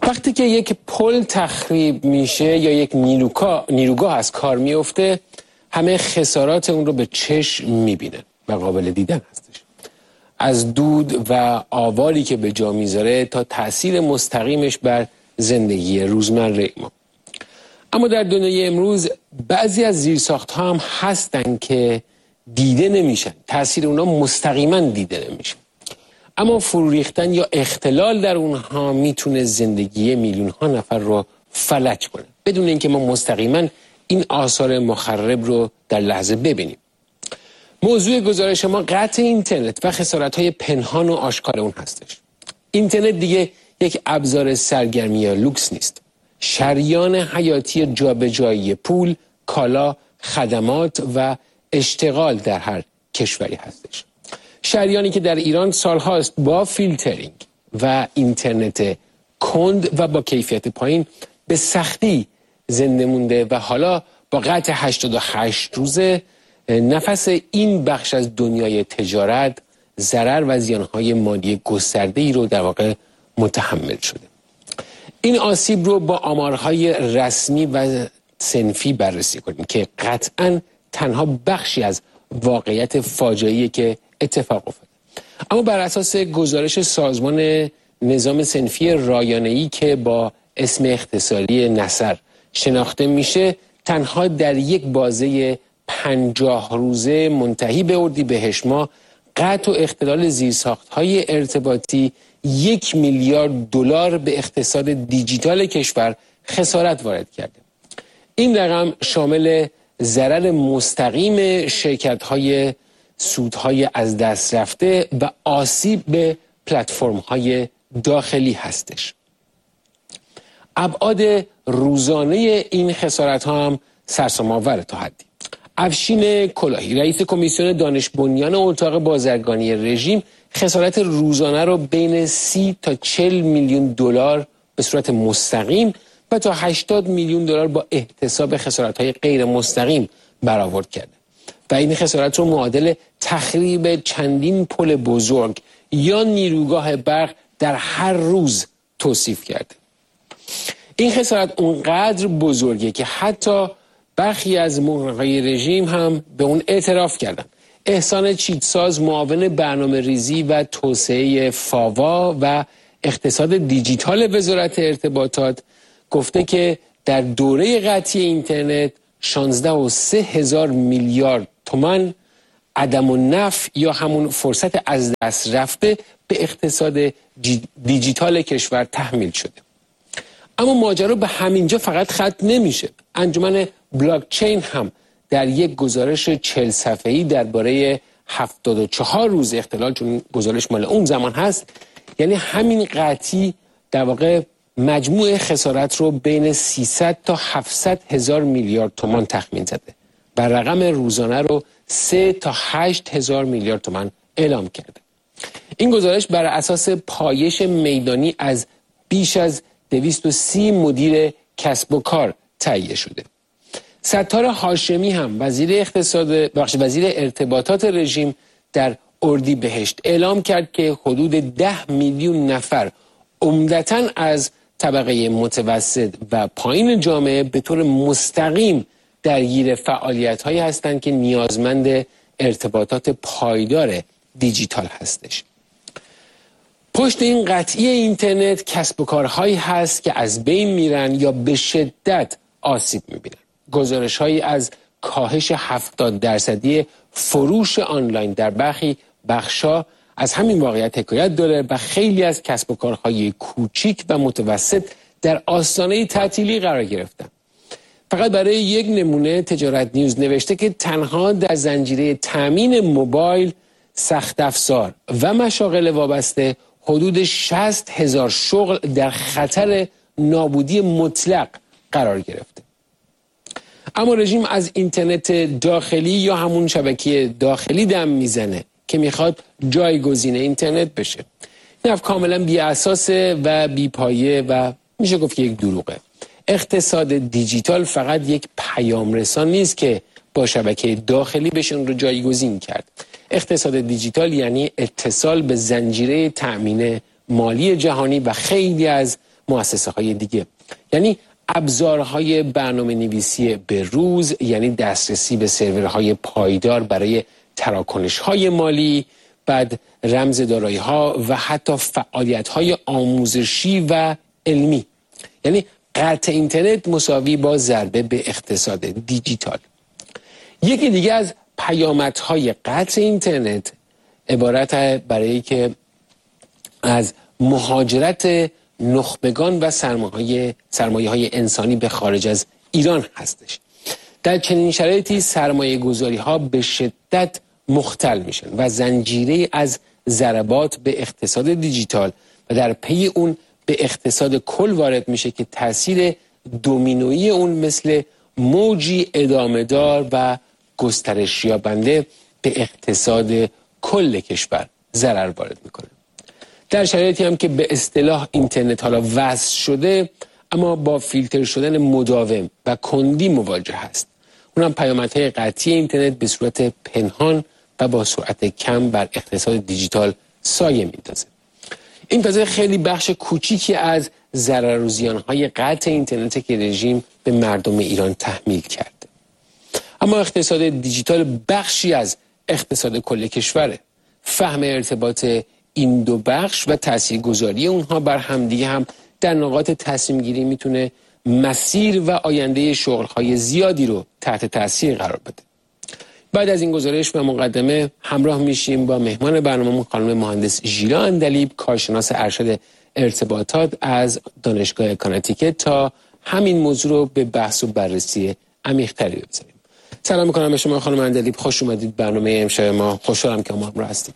وقتی که یک پل تخریب میشه یا یک نیروگاه از کار میفته، همه خسارات اون رو به چشم میبینن و قابل دیدن هستش. از دود و آواری که به جا میذاره تا تأثیر مستقیمش بر زندگی روزمره ما. اما در دنیای امروز بعضی از زیرساخت‌ها هم هستن که دیده نمیشن، تأثیر اونا مستقیما دیده نمیشه، اما فرو ریختن یا اختلال در اونها میتونه زندگی میلیون ها نفر رو فلج کنه بدون اینکه ما مستقیما این آثار مخرب رو در لحظه ببینیم. موضوع گزارش ما قطع اینترنت و خسارت‌های پنهان و آشکار اون هستش. اینترنت دیگه یک ابزار سرگرمی یا لوکس نیست. شریان حیاتی جابجایی پول، کالا، خدمات و اشتغال در هر کشوری هستش. شریانی که در ایران سالهاست با فیلترینگ و اینترنت کند و با کیفیت پایین به سختی زنده مونده و حالا با قطع 88 روزه نفس این بخش از دنیای تجارت ضرر و زیانهای مالی گسترده‌ای رو در واقع متحمل شده. این آسیب رو با آمارهای رسمی و صنفی بررسی کنیم که قطعاً تنها بخشی از واقعیت فاجعه‌ای که اتفاق افتاده. اما بر اساس گزارش سازمان نظام صنفی رایانه‌ای که با اسم اختصاری نصر شناخته میشه، تنها در یک بازه 50 روزه منتهی به اردیبهشت ماه قطع و اختلال زیرساخت‌های ارتباطی 1 میلیارد دلار به اقتصاد دیجیتال کشور خسارت وارد کرده. این رقم شامل ضرر مستقیم شرکت‌های سودهای از دست رفته و آسیب به پلتفرم‌های داخلی هستش. ابعاد روزانه این خسارت‌ها هم سرسام‌آور تا حدی. افشین کلاهی، رئیس کمیسیون دانش بنیان اتاق بازرگانی رژیم، خسارت روزانه رو بین 30 تا 40 میلیون دلار به صورت مستقیم و تا 80 میلیون دلار با احتساب خسارت‌های غیر مستقیم برآورد کرده و این خسارت رو معادل تخریب چندین پل بزرگ یا نیروگاه برق در هر روز توصیف کرده. این خسارت اونقدر بزرگه که حتی برخی از مرغای رژیم هم به اون اعتراف کردن. احسان چیتساز، معاون برنامه ریزی و توسعه فاوا و اقتصاد دیجیتال وزارت ارتباطات، گفته که در دوره قطعی اینترنت 16,300 میلیارد تومان عدم النفع یا همون فرصت از دست رفته به اقتصاد دیجیتال کشور تحمیل شده. اما ماجرا به همینجا فقط ختم نمیشه. انجمن بلاکچین هم در یک گزارش 40 صفحه‌ای درباره 74 روز اختلال، چون گزارش مال اون زمان هست، یعنی همین قطعی در واقع مجموع خسارت رو بین 300 تا 700 هزار میلیارد تومان تخمین زده و رقم روزانه رو 3 تا 8 هزار میلیارد تومان اعلام کرده. این گزارش بر اساس پایش میدانی از بیش از 230 مدیر کسب و کار تهیه شده. ستار هاشمی هم وزیر ارتباطات رژیم در اردیبهشت اعلام کرد که حدود 10 میلیون نفر عمدتاً از طبقه متوسط و پایین جامعه به طور مستقیم درگیر فعالیت‌هایی هستند که نیازمند ارتباطات پایدار دیجیتال هستش. پشت این قطعی اینترنت کسب و کارهایی هست که از بین میرن یا به شدت آسیب میبینن. گزارش‌هایی از کاهش 70% فروش آنلاین در برخی بخشا از همین واقعیت حکایت داره و خیلی از کسب و کارهای کوچیک و متوسط در آستانه تعطیلی قرار گرفتن. فقط برای یک نمونه تجارت نیوز نوشته که تنها در زنجیره تامین موبایل، سخت افزار و مشاغل وابسته حدود 60,000 شغل در خطر نابودی مطلق قرار گرفته. اما رژیم از اینترنت داخلی یا همون شبکه داخلی دم میزنه که میخواد جایگزین اینترنت بشه. این حرف کاملا بی اساسه و بی پایه و میشه گفت که یک دروغه. اقتصاد دیجیتال فقط یک پیام رسان نیست که با شبکه داخلی بشه اون رو جایگزین کرد. اقتصاد دیجیتال یعنی اتصال به زنجیره تأمین مالی جهانی و خیلی از مؤسسه‌های دیگه. یعنی ابزارهای برنامه نویسی به روز، یعنی دسترسی به سرورهای پایدار برای تراکنش‌های مالی، بعد رمز دارایی‌ها و حتی فعالیت‌های آموزشی و علمی. یعنی قطع اینترنت مساوی با ضربه به اقتصاد دیجیتال. یکی دیگه از پیامدهای قطع اینترنت عبارت برای که از مهاجرت نخبگان و سرمایه‌های انسانی به خارج از ایران هستش. در چنین شرایطی سرمایه گذاری ها به شدت مختل میشن و زنجیره از ضربات به اقتصاد دیجیتال و در پی اون به اقتصاد کل وارد میشه که تاثیر دومینویی اون مثل موجی ادامه دار و گسترش یابنده به اقتصاد کل کشور ضرر وارد میکنه. در شرایطی هم که به اصطلاح اینترنت حالا وصل شده اما با فیلتر شدن مداوم و کندی مواجه هست. اونم پیامدهای قطعی اینترنت به صورت پنهان و با سرعت کم بر اقتصاد دیجیتال سایه میندازه. این تازه خیلی بخش کوچیکی از ضرر و زیانهای قطع اینترنت که رژیم به مردم ایران تحمیل کرده. اما اقتصاد دیجیتال بخشی از اقتصاد کل کشوره. فهم ارتباط این دو بخش و تاثیرگذاری اونها بر همدیگه هم در نقاط تصمیم گیری میتونه مسیر و آینده شغل‌های زیادی رو تحت تاثیر قرار بده. بعد از این گزارش و مقدمه همراه میشیم با مهمان برنامه‌مون خانم مهندس ژیلا اندلیب، کارشناس ارشد ارتباطات از دانشگاه کانتیکت، تا همین موضوع رو به بحث و بررسی عمیق‌تری بگذاریم. سلام می‌کنم به شما خانم اندلیب، خوش اومدید برنامه امشب ما. خوشحالم که ما همراه هستید.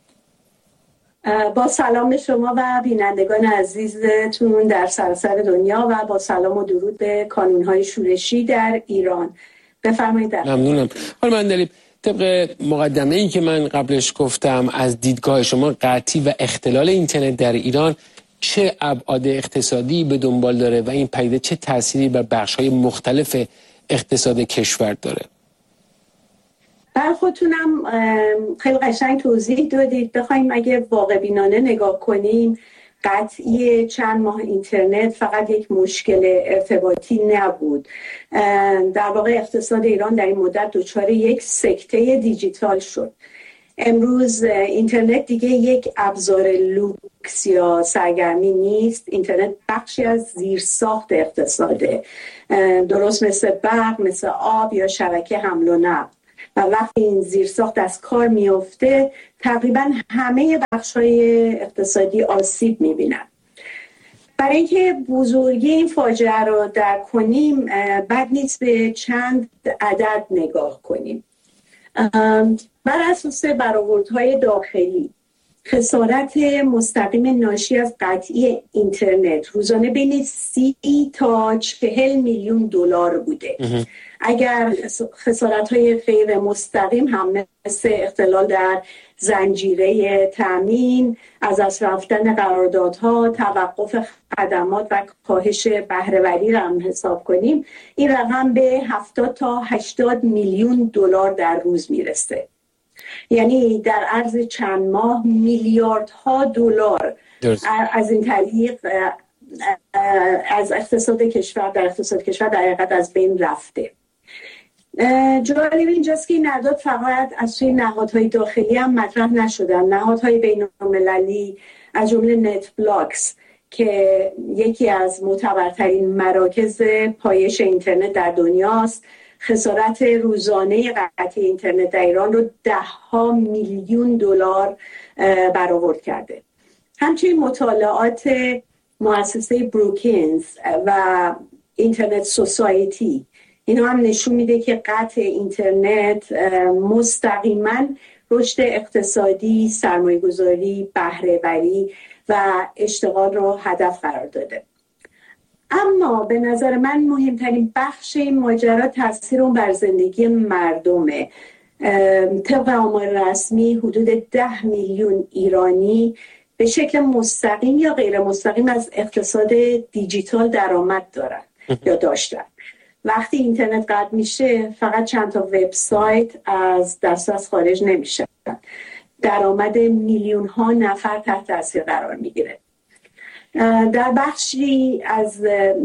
با سلام به شما و بینندگان عزیزتون در سراسر دنیا و با سلام و درود به کانون‌های شورشی در ایران. بفرمایید. ممنونم. خانم اندلیب، طبق مقدمه‌ای که من قبلش گفتم، از دیدگاه شما قطعی و اختلال اینترنت در ایران چه ابعاد اقتصادی به دنبال داره و این پدیده چه تأثیری بر بخش‌های مختلف اقتصاد کشور داره؟ بر خودتونم خیلی قشنگ توضیح دادید. بخوایم اگه واقع بینانه نگاه کنیم، قطعی چند ماه اینترنت فقط یک مشکل ارتباطی نبود. در واقع اقتصاد ایران در این مدت دچار یک سکته دیجیتال شد. امروز اینترنت دیگه یک ابزار لوکس یا سرگرمی نیست. اینترنت بخشی از زیرساخت اقتصاده، درست مثل برق، مثل آب یا شبکه حمل و نقل. و وقتی این زیرساخت از کار میفته تقریبا همه بخش‌های اقتصادی آسیب می‌بینن. برای اینکه بزرگی این فاجعه رو درک کنیم بد نیست به چند عدد نگاه کنیم. بر اساس برآوردهای داخلی، خسارت مستقیم ناشی از قطعی اینترنت روزانه بین 30 تا 40 میلیون دلار بوده. اگر خسارت‌های غیر مستقیم هم مثل اختلال در زنجیره تامین، از دست رفتن قراردادها، توقف خدمات و کاهش بهره‌وری را هم حساب کنیم، این رقم به 70 تا 80 میلیون دلار در روز میرسه. یعنی در عرض چند ماه میلیاردها دلار از این طریق از اقتصاد کشور در حقیقت از بین رفته. جالب اینجاست که این اعداد فقط از سوی نهادهای داخلی هم مطرح نشدن. نهادهای بین‌المللی از جمله نت بلاکس که یکی از معتبرترین مراکز پایش اینترنت در دنیاست، خسارت روزانه قطعی اینترنت در ایران رو 10 میلیون دلار برآورد کرده. همچنین مطالعات مؤسسه بروکینز و اینترنت سوسایتی اینا هم نشون میده که قطع اینترنت مستقیما رشد اقتصادی، سرمایه‌گذاری، بهره‌وری و اشتغال رو هدف قرار داده. اما به نظر من مهمترین بخش این ماجرا تاثیر اون بر زندگی مردمه. طبق آمار رسمی حدود 10 میلیون ایرانی به شکل مستقیم یا غیر مستقیم از اقتصاد دیجیتال درآمد دارن یا داشتن. وقتی اینترنت قطع میشه فقط چند تا وبسایت از دسترس خارج نمیشن. درآمد میلیون ها نفر تحت تاثیر قرار میگیره. در برخی از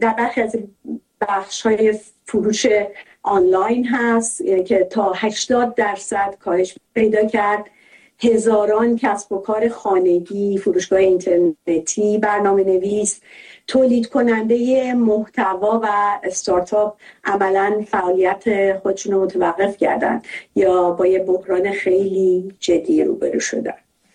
بخش‌های فروش آنلاین هست که تا 80% کاهش پیدا کرد. هزاران کسب و کار خانگی، فروشگاه اینترنتی، برنامه‌نویس، تولید کننده محتوا و استارتاپ عملاً فعالیت خودشون رو متوقف کردن یا با یه بحران خیلی جدی روبرو شدن.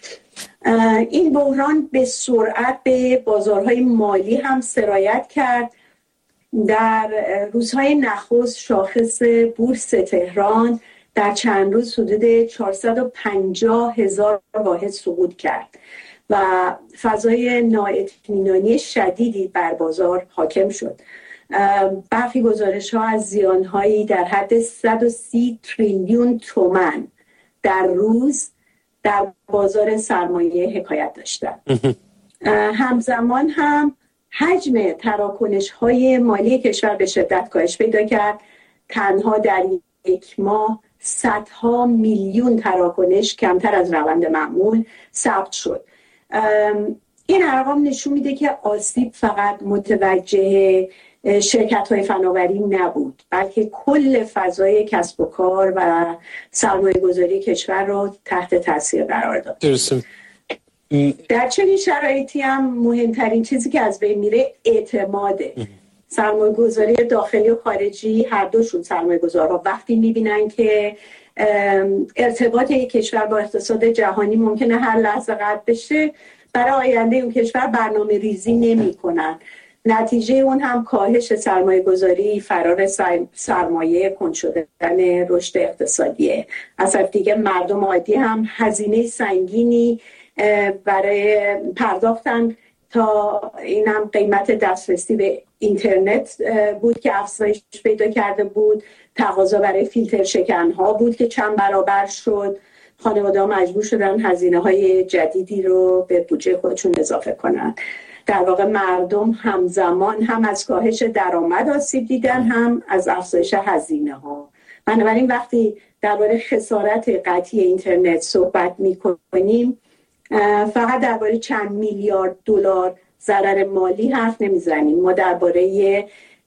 این بحران به سرعت به بازارهای مالی هم سرایت کرد. در روزهای نخست شاخص بورس تهران در چند روز حدود 450,000 واحد سقوط کرد و فضای نااطمینانی شدیدی بر بازار حاکم شد. برخی گزارش‌ها از زیان‌هایی در حد 130 تریلیون تومان در روز در بازار سرمایه حکایت داشتند. همزمان هم حجم تراکنش‌های مالی کشور به شدت کاهش پیدا کرد. تنها در یک ماه صدها میلیون تراکنش کمتر از روند معمول ثبت شد. این ارقام نشون میده که آسیب فقط متوجه شرکت‌های فناوری نبود، بلکه کل فضای کسب و کار و سرمایه‌گذاری کشور رو تحت تاثیر قرار داد. درسته. در چنین شرایطی هم مهمترین چیزی که از بین میره اعتماده. سرمایه‌گذاری داخلی و خارجی هر دوشون سرمایه‌گذارها وقتی میبینن که ارتباط یک کشور با اقتصاد جهانی ممکنه هر لحظه قطع بشه، برای آینده اون کشور برنامه ریزی نمی کنن. نتیجه اون هم کاهش سرمایه‌گذاری، فرار سرمایه، کند شدن رشد اقتصادیه. از طرف دیگه مردم عادی هم هزینه سنگینی برای پرداختن تا اینم قیمت دسترسی به اینترنت بود که افزایش پیدا کرده بود. تقاضا برای فیلتر شکن‌ها بود که چند برابر شد. خانواده‌ها مجبور شدن هزینه‌های جدیدی رو به بودجه خودشون اضافه کنن. در واقع مردم همزمان هم از کاهش درآمد آسیب دیدن، هم از افزایش هزینه‌ها. بنابراین وقتی درباره خسارت قطعی اینترنت صحبت می‌کنیم، فقط درباره چند میلیارد دلار ضرر مالی حرف نمیزنیم. ما درباره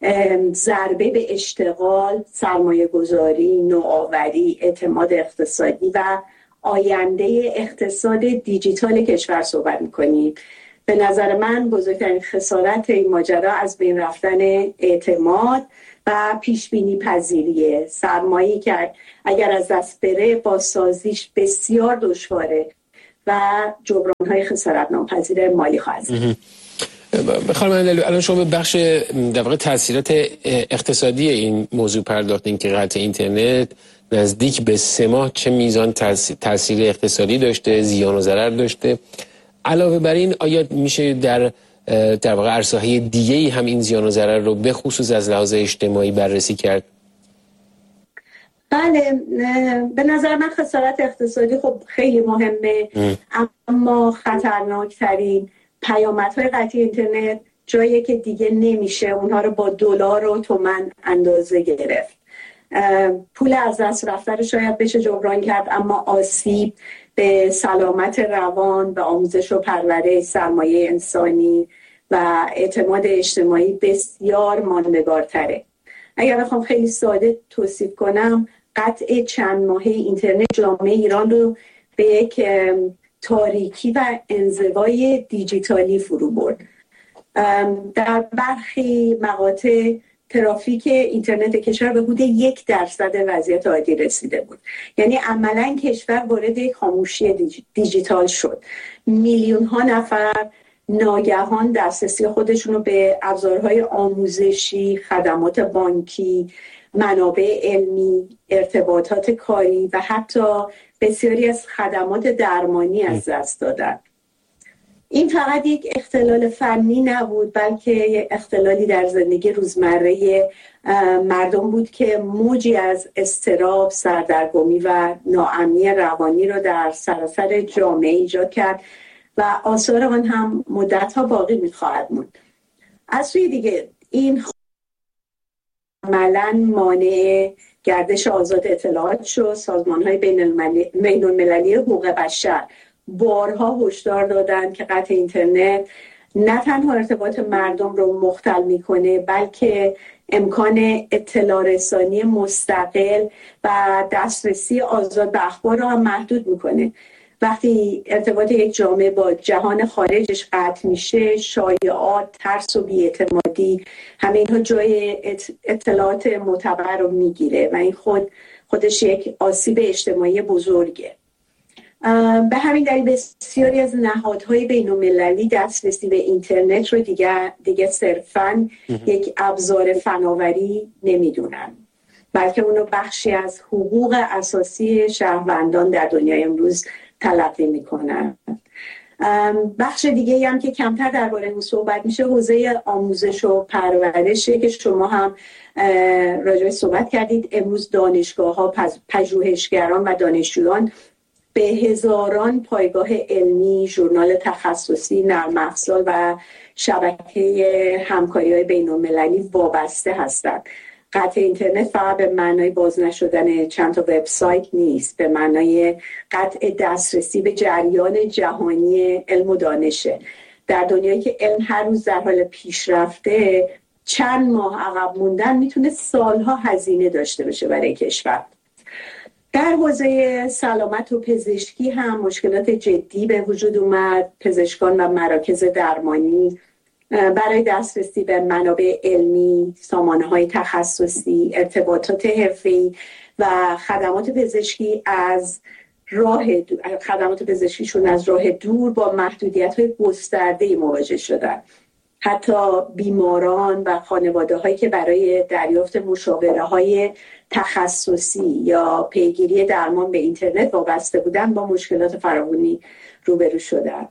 ضربه به اشتغال، سرمایه گذاری، نوآوری، اعتماد اقتصادی و آینده اقتصاد دیجیتال کشور صحبت میکنیم. به نظر من بزرگترین خسارت این ماجرا از بین رفتن اعتماد و پیشبینی پذیریه. سرمایه‌ای که اگر از دست بره بازسازیش بسیار دشواره و جبران‌های خسارت ناپذیر مالی خواهد بود. خانم اندلو، الان شما به بخش در واقع تاثیرات اقتصادی این موضوع پرداختین که قطع اینترنت نزدیک به 3 ماه چه میزان تاثیر اقتصادی داشته، زیان و ضرر داشته. علاوه بر این آیا میشه در واقع عرصه‌های دیگه‌ای هم این زیان و ضرر رو به خصوص از لحاظ اجتماعی بررسی کرد؟ بله، به نظر من خسارت اقتصادی خب خیلی مهمه، اما خطرناکترین پیامدهای قطعی اینترنت جایی که دیگه نمیشه اونها رو با دلار و تومان اندازه گرفت. پول از دست رفته رو شاید بشه جبران کرد، اما آسیب به سلامت روان، به آموزش و پرورش، سرمایه انسانی و اعتماد اجتماعی بسیار ماندگارتره. اگر بخوام خیلی ساده توصیف کنم، قطع چند ماهه اینترنت جامعه ایران رو به یک تاریکی و انزوای دیجیتالی فرو برد. در برخی مقاطع ترافیک اینترنت کشور به حدود 1% وضعیت عادی رسیده بود. یعنی عملاً کشور وارد یک خاموشی دیجیتال شد. میلیون ها نفر ناگهان دسترسی خودشون رو به ابزارهای آموزشی، خدمات بانکی، منابع علمی، ارتباطات کاری و حتی بسیاری از خدمات درمانی از دست دادن. این فقط یک اختلال فنی نبود، بلکه یک اختلالی در زندگی روزمره مردم بود که موجی از اضطراب، سردرگمی و ناامنی روانی رو در سراسر جامعه ایجاد کرد و آثار آن هم مدت‌ها باقی می‌خواهد موند. از سوی دیگه این عملاً مانع گردش آزاد اطلاعات شد. سازمان‌های بین‌المللی حقوق بشر بارها هشدار دادند که قطع اینترنت نه تنها ارتباط مردم رو مختل میکنه، بلکه امکان اطلاع رسانی مستقل و دسترسی آزاد به اخبار رو هم محدود میکنه. وقتی ارتباط یک جامعه با جهان خارجش قطع میشه، شایعات، ترس و بی‌اعتمادی، همه اینها جای اطلاعات معتبر رو میگیره و این خودش یک آسیب اجتماعی بزرگه. به همین دلیل بسیاری از نهادهای بین‌المللی دسترسی به اینترنت رو دیگه صرفاً یک ابزار فناوری نمیدونن، بلکه اونو بخشی از حقوق اساسی شهروندان در دنیای امروز تلقی میکنن. بخش دیگه هم که کمتر درباره اون صحبت میشه حوزه آموزش و پرورشه که شما هم راجع صحبت کردید. امروز دانشگاه‌ها، پژوهشگران و دانشجویان به هزاران پایگاه علمی، ژورنال تخصصی، نرم افزار و شبکه همکاری‌های بین‌المللی وابسته هستند. قطع اینترنت فقط به معنای باز نشدن چند تا وبسایت نیست، به معنای قطع دسترسی به جریان جهانی علم و دانشه. در دنیایی که علم هر روز در حال پیشرفته، چند ماه عقب موندن میتونه سالها هزینه داشته باشه برای کشور. در حوزه سلامت و پزشکی هم مشکلات جدی به وجود اومد. پزشکان و مراکز درمانی برای دسترسی به منابع علمی، سامانه‌های تخصصی، ارتباطات حرفه‌ای و خدمات پزشکیشون از راه دور با محدودیت‌های گسترده‌ای مواجه شدن. حتی بیماران و خانواده‌هایی که برای دریافت مشاوره‌های تخصصی یا پیگیری درمان به اینترنت وابسته بودن با مشکلات فراوانی روبرو شدند.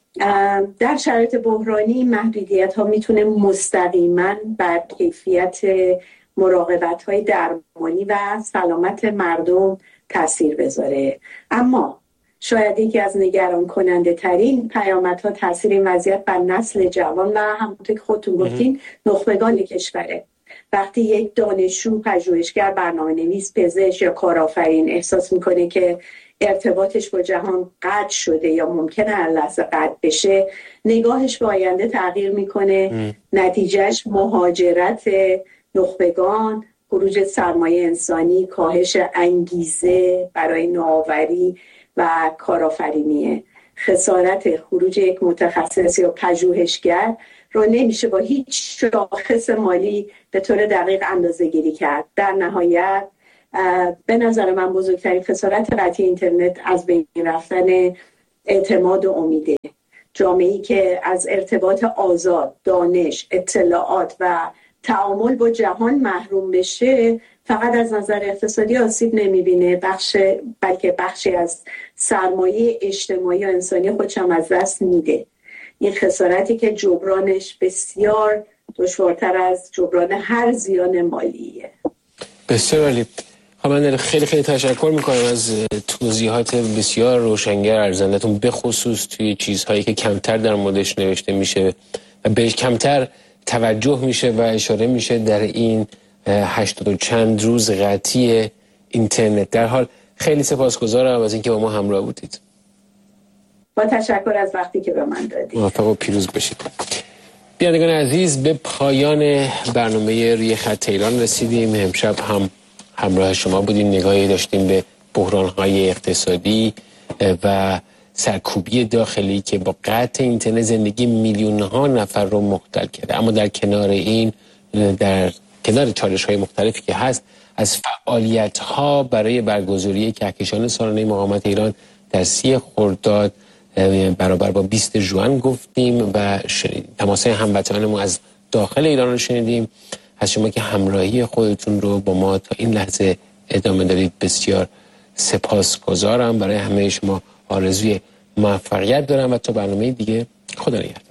در شرایط بحرانی محدودیت‌ها میتونه مستقیما بر کیفیت مراقبت‌های درمانی و سلامت مردم تاثیر بذاره. اما شاید یکی از نگران کننده ترین پیامدها تاثیر این وضعیت بر نسل جوان و همونطور که خودتون گفتین نخبگان کشوره. وقتی یک دانشجو، پژوهشگر، برنامه‌نویس، پزشک یا کارآفرین احساس میکنه که ارتباطش با جهان قطع شده یا ممکنه هر لحظه قطع بشه، نگاهش به آینده تغییر میکنه. نتیجهش مهاجرت نخبگان، خروج سرمایه انسانی، کاهش انگیزه برای نوآوری و کارآفرینیه. خسارت خروج یک متخصص یا پژوهشگر رو نمیشه با هیچ شاخص مالی به طور دقیق اندازه‌گیری کرد. در نهایت به نظر من بزرگترین خسارت قطعی اینترنت از بین رفتن اعتماد و امیده. جامعه‌ای که از ارتباط آزاد، دانش، اطلاعات و تعامل با جهان محروم بشه فقط از نظر اقتصادی آسیب نمیبینه، بلکه بخشی از سرمایه اجتماعی و انسانی خودش هم از دست میده. این خسارتی که جبرانش بسیار دشوارتر از جبران هر زیان مالیه. بسیار عالی. من خیلی تشکر میکنم از توضیحات بسیار روشنگر ارزندتون، به خصوص توی چیزهایی که کمتر در موردش نوشته میشه و بهش کمتر توجه میشه و اشاره میشه در این 80 و چند روز قطعی اینترنت. در حال خیلی سپاسگزارم از اینکه با ما همراه بودید. با تشکر از وقتی که به من دادید. موفق و پیروز باشید. بینندگان عزیز، به پایان برنامه روی خط ایران رسیدیم. امشب هم همراه شما بودیم، نگاهی داشتیم به بحران‌های اقتصادی و سرکوبی داخلی که با قطع اینترنت زندگی میلیون‌ها نفر رو مختل کرده. اما در کنار این، در کنار چالش‌های مختلفی که هست، از فعالیت‌ها برای برگزاری کهکشان سالانه مقاومت ایران در 30 خرداد برابر با 20 ژوئن گفتیم و تماس‌های هموطنانمون از داخل ایران رو شنیدیم. از شما که همراهی خودتون رو با ما تا این لحظه ادامه دادید بسیار سپاسگزارم. برای همه شما آرزوی موفقیت دارم و تا برنامه دیگه خدا نگهدار.